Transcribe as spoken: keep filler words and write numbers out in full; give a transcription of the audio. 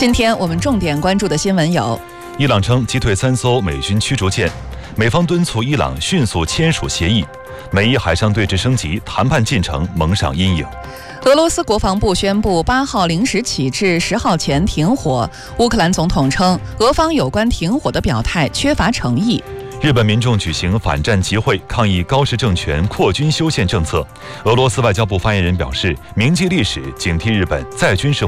今天我们重点关注的新闻有： 伊朗称击退三艘美军驱逐舰，美方敦促伊朗迅速签署协议；美伊海上对峙升级，谈判进程蒙上阴影。 俄罗斯国防部宣布八号零时起至十号前停火。乌克兰总统称，俄方有关停火的表态缺乏诚意。 日本民众举行反战集会，抗议高市政权扩军修宪政策。俄罗斯外交部发言人表示，铭记历史，警惕日本再军事